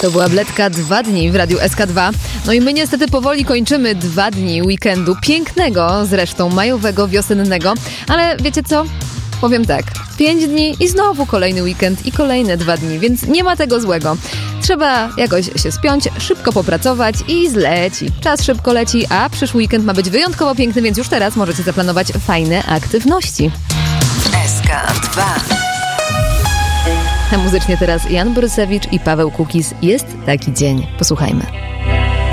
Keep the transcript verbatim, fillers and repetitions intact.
To była Bledka dwa dni w Radiu S K dwa. No i my niestety powoli kończymy dwa dni weekendu. Pięknego, zresztą majowego, wiosennego. Ale wiecie co? Powiem tak. Pięć dni i znowu kolejny weekend i kolejne dwa dni, więc nie ma tego złego. Trzeba jakoś się spiąć, szybko popracować i zleci. Czas szybko leci, a przyszły weekend ma być wyjątkowo piękny, więc już teraz możecie zaplanować fajne aktywności. S K dwa. A muzycznie teraz Jan Borysewicz i Paweł Kukis. Jest taki dzień. Posłuchajmy.